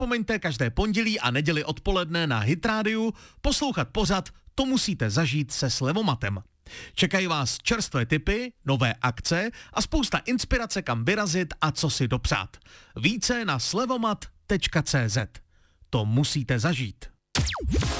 Nezapomeňte každé pondělí a neděli odpoledne na Hit Radio poslouchat pořad To musíte zažít se Slevomatem. Čekají vás čerstvé tipy, nové akce a spousta inspirace, kam vyrazit a co si dopřát. Více na slevomat.cz. To musíte zažít.